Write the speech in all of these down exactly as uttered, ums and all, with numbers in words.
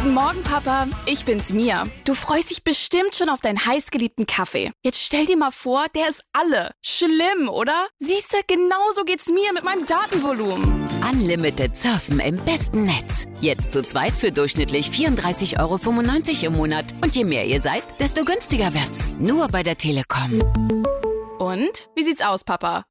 Guten Morgen, Papa. Ich bin's, Mia. Du freust dich bestimmt schon auf deinen heißgeliebten Kaffee. Jetzt stell dir mal vor, der ist alle. Schlimm, oder? Siehst du, genauso geht's mir mit meinem Datenvolumen. Unlimited surfen im besten Netz. Jetzt zu zweit für durchschnittlich vierunddreißig Euro fünfundneunzig im Monat. Und je mehr ihr seid, desto günstiger wird's. Nur bei der Telekom. Und? Wie sieht's aus, Papa?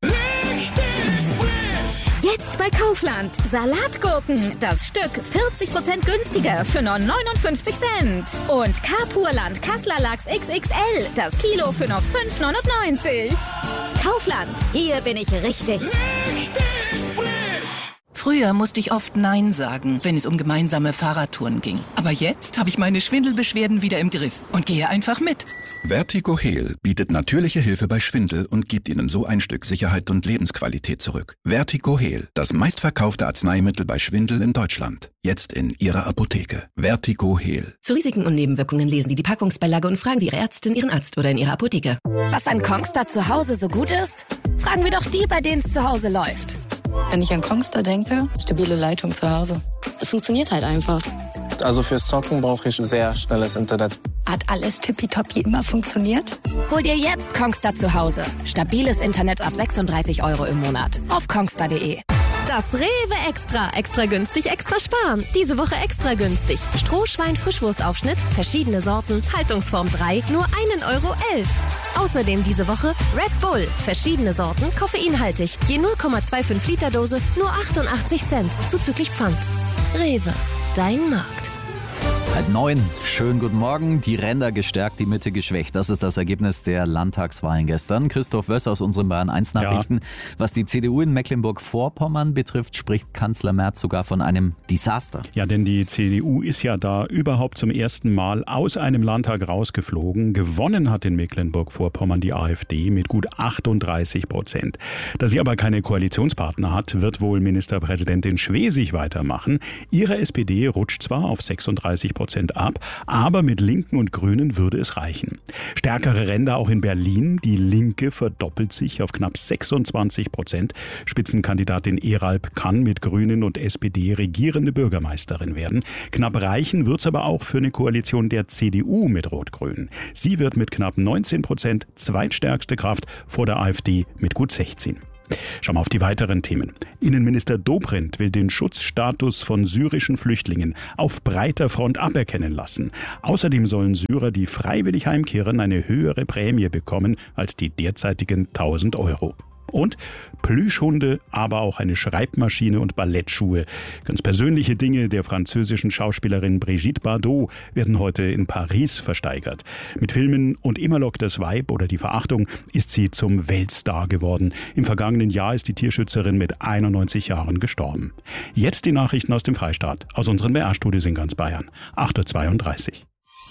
Jetzt bei Kaufland. Salatgurken. Das Stück vierzig Prozent günstiger für nur neunundfünfzig Cent. Und Carpurland Kassler Lachs X X L. Das Kilo für nur fünf neunundneunzig. Kaufland. Hier bin ich richtig. Richtig frisch. Früher musste ich oft Nein sagen, wenn es um gemeinsame Fahrradtouren ging. Aber jetzt habe ich meine Schwindelbeschwerden wieder im Griff und gehe einfach mit. Vertigo-Heal bietet natürliche Hilfe bei Schwindel und gibt Ihnen so ein Stück Sicherheit und Lebensqualität zurück. Vertigo-Heal, das meistverkaufte Arzneimittel bei Schwindel in Deutschland. Jetzt in Ihrer Apotheke. Vertigo-Heal. Zu Risiken und Nebenwirkungen lesen Sie die Packungsbeilage und fragen Sie Ihre Ärztin, Ihren Arzt oder in Ihrer Apotheke. Was an Kongstar zu Hause so gut ist? Fragen wir doch die, bei denen es zu Hause läuft. Wenn ich an Kongstar denke, stabile Leitung zu Hause. Es funktioniert halt einfach. Also fürs Zocken brauche ich sehr schnelles Internet. Hat alles tippitoppi immer funktioniert? Hol dir jetzt Kongstar zu Hause. Stabiles Internet ab sechsunddreißig Euro im Monat. Auf kongstar punkt de. Das Rewe Extra. Extra günstig, extra sparen. Diese Woche extra günstig. Strohschwein Frischwurstaufschnitt, verschiedene Sorten, Haltungsform drei, nur ein Euro elf. Außerdem diese Woche Red Bull, verschiedene Sorten, koffeinhaltig. Je null Komma fünfundzwanzig Liter Dose, nur achtundachtzig Cent, zuzüglich Pfand. Rewe, dein Markt. Halb neun. Schönen guten Morgen. Die Ränder gestärkt, die Mitte geschwächt. Das ist das Ergebnis der Landtagswahlen gestern. Christoph Wöss aus unseren Bayern eins Nachrichten. Ja. Was die C D U in Mecklenburg-Vorpommern betrifft, spricht Kanzler Merz sogar von einem Desaster. Ja, denn die C D U ist ja da überhaupt zum ersten Mal aus einem Landtag rausgeflogen. Gewonnen hat in Mecklenburg-Vorpommern die AfD mit gut achtunddreißig Prozent. Da sie aber keine Koalitionspartner hat, wird wohl Ministerpräsidentin Schwesig weitermachen. Ihre S P D rutscht zwar auf sechsunddreißig Prozent ab, aber mit Linken und Grünen würde es reichen. Stärkere Ränder auch in Berlin. Die Linke verdoppelt sich auf knapp sechsundzwanzig Prozent. Spitzenkandidatin Eralp kann mit Grünen und S P D regierende Bürgermeisterin werden. Knapp reichen wird es aber auch für eine Koalition der C D U mit Rot-Grün. Sie wird mit knapp neunzehn Prozent zweitstärkste Kraft vor der AfD mit gut sechzehn. Schauen wir auf die weiteren Themen. Innenminister Dobrindt will den Schutzstatus von syrischen Flüchtlingen auf breiter Front aberkennen lassen. Außerdem sollen Syrer, die freiwillig heimkehren, eine höhere Prämie bekommen als die derzeitigen tausend Euro. Und Plüschhunde, aber auch eine Schreibmaschine und Ballettschuhe. Ganz persönliche Dinge der französischen Schauspielerin Brigitte Bardot werden heute in Paris versteigert. Mit Filmen und Immer lockt das Weib oder Die Verachtung ist sie zum Weltstar geworden. Im vergangenen Jahr ist die Tierschützerin mit einundneunzig Jahren gestorben. Jetzt die Nachrichten aus dem Freistaat, aus unseren B R-Studios in ganz Bayern. acht Uhr zweiunddreißig.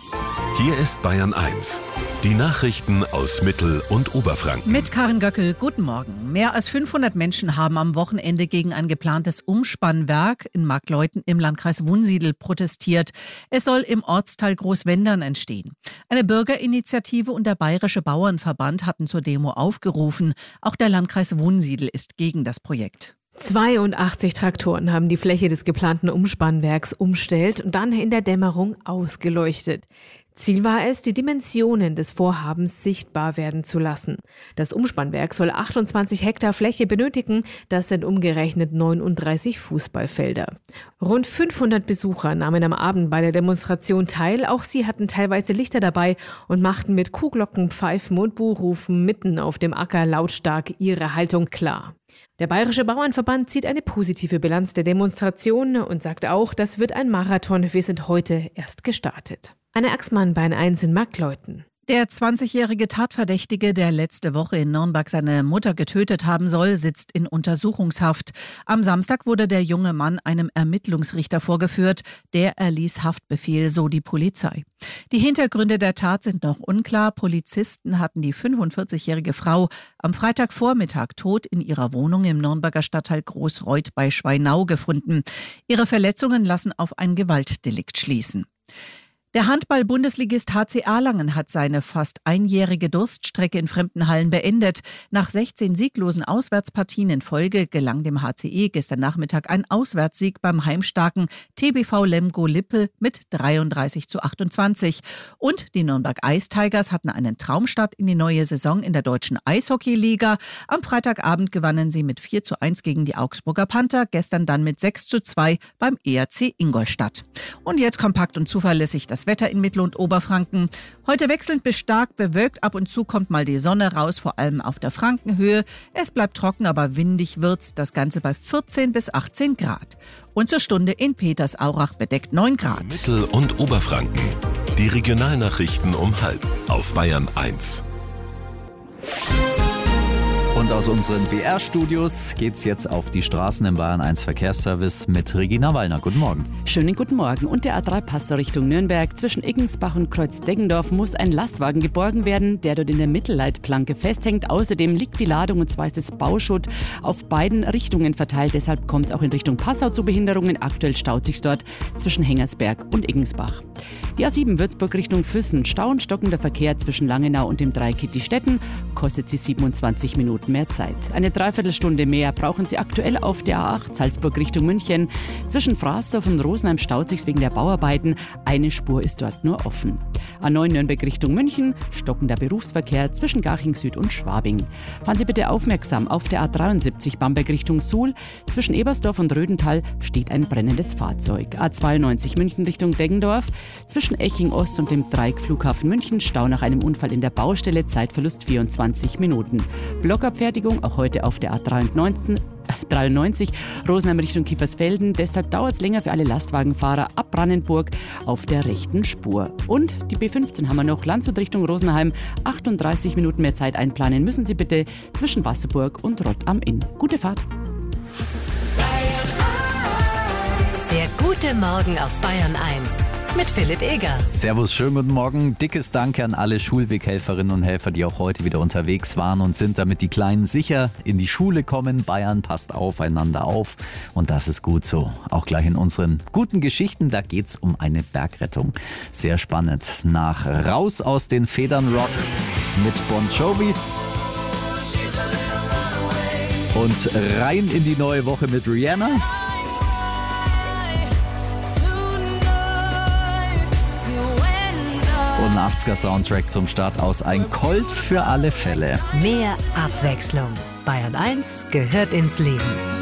Hier ist Bayern eins. Die Nachrichten aus Mittel- und Oberfranken. Mit Karin Göckel, guten Morgen. Mehr als fünfhundert Menschen haben am Wochenende gegen ein geplantes Umspannwerk in Markleuten im Landkreis Wunsiedel protestiert. Es soll im Ortsteil Großwendern entstehen. Eine Bürgerinitiative und der Bayerische Bauernverband hatten zur Demo aufgerufen. Auch der Landkreis Wunsiedel ist gegen das Projekt. zweiundachtzig Traktoren haben die Fläche des geplanten Umspannwerks umstellt und dann in der Dämmerung ausgeleuchtet. Ziel war es, die Dimensionen des Vorhabens sichtbar werden zu lassen. Das Umspannwerk soll achtundzwanzig Hektar Fläche benötigen, das sind umgerechnet neununddreißig Fußballfelder. Rund fünfhundert Besucher nahmen am Abend bei der Demonstration teil, auch sie hatten teilweise Lichter dabei und machten mit Kuhglocken, Pfeifen und Buhrufen mitten auf dem Acker lautstark ihre Haltung klar. Der Bayerische Bauernverband zieht eine positive Bilanz der Demonstration und sagt auch, das wird ein Marathon, wir sind heute erst gestartet. Anne Axmann, Bayern eins in Markleuten. Der zwanzigjährige Tatverdächtige, der letzte Woche in Nürnberg seine Mutter getötet haben soll, sitzt in Untersuchungshaft. Am Samstag wurde der junge Mann einem Ermittlungsrichter vorgeführt. Der erließ Haftbefehl, so die Polizei. Die Hintergründe der Tat sind noch unklar. Polizisten hatten die fünfundvierzigjährige Frau am Freitagvormittag tot in ihrer Wohnung im Nürnberger Stadtteil Großreuth bei Schweinau gefunden. Ihre Verletzungen lassen auf ein Gewaltdelikt schließen. Der Handball-Bundesligist H C Erlangen hat seine fast einjährige Durststrecke in fremden Hallen beendet. Nach sechzehn sieglosen Auswärtspartien in Folge gelang dem H C E gestern Nachmittag ein Auswärtssieg beim heimstarken T B V Lemgo-Lippe mit dreiunddreißig zu achtundzwanzig. Und die Nürnberg Ice Tigers hatten einen Traumstart in die neue Saison in der deutschen Eishockey-Liga. Am Freitagabend gewannen sie mit vier zu eins gegen die Augsburger Panther, gestern dann mit sechs zu zwei beim E R C Ingolstadt. Und jetzt kompakt und zuverlässig das Wetter in Mittel- und Oberfranken. Heute wechselnd bis stark bewölkt, ab und zu kommt mal die Sonne raus, vor allem auf der Frankenhöhe. Es bleibt trocken, aber windig wird's, das Ganze bei vierzehn bis achtzehn Grad. Und zur Stunde in Petersaurach bedeckt neun Grad. Mittel- und Oberfranken. Die Regionalnachrichten um halb auf Bayern eins. Und aus unseren B R-Studios geht's jetzt auf die Straßen im Bayern eins Verkehrsservice mit Regina Wallner. Guten Morgen. Schönen guten Morgen. Und der A drei Passer Richtung Nürnberg. Zwischen Iggensbach und Kreuz-Deggendorf muss ein Lastwagen geborgen werden, der dort in der Mittelleitplanke festhängt. Außerdem liegt die Ladung, und zwar ist es Bauschutt, auf beiden Richtungen verteilt. Deshalb kommt es auch in Richtung Passau zu Behinderungen. Aktuell staut sich dort zwischen Hengersberg und Iggensbach. Die A sieben Würzburg Richtung Füssen. Stau und stockender Verkehr zwischen Langenau und dem Dreieck Diestetten. Kostet sie siebenundzwanzig Minuten mehr Zeit. Eine Dreiviertelstunde mehr brauchen Sie aktuell auf der A acht Salzburg Richtung München. Zwischen Fraßdorf und Rosenheim staut sich wegen der Bauarbeiten. Eine Spur ist dort nur offen. A neun Nürnberg Richtung München. Stockender Berufsverkehr zwischen Garching Süd und Schwabing. Fahren Sie bitte aufmerksam auf der A dreiundsiebzig Bamberg Richtung Suhl. Zwischen Ebersdorf und Rödental steht ein brennendes Fahrzeug. A zweiundneunzig München Richtung Deggendorf. Zwischen Eching Ost und dem Dreieck Flughafen München. Stau nach einem Unfall in der Baustelle. Zeitverlust vierundzwanzig Minuten. Blockabfertigung auch heute auf der A dreiundneunzig Rosenheim Richtung Kiefersfelden. Deshalb dauert es länger für alle Lastwagenfahrer ab Brandenburg auf der rechten Spur. Und die B fünfzehn haben wir noch, Landshut Richtung Rosenheim. achtunddreißig Minuten mehr Zeit einplanen müssen Sie bitte zwischen Wasserburg und Rott am Inn. Gute Fahrt. Der gute Morgen auf Bayern eins. Mit Philipp Eger. Servus, schönen guten Morgen. Dickes Danke an alle Schulweghelferinnen und Helfer, die auch heute wieder unterwegs waren und sind, damit die Kleinen sicher in die Schule kommen. Bayern passt aufeinander auf und das ist gut so. Auch gleich in unseren guten Geschichten, da geht's um eine Bergrettung. Sehr spannend. Nach Raus aus den Federn Rock mit Bon Jovi und rein in die neue Woche mit Rihanna. Und ein achtziger-Soundtrack zum Start aus Ein Colt für alle Fälle. Mehr Abwechslung. Bayern eins gehört ins Leben.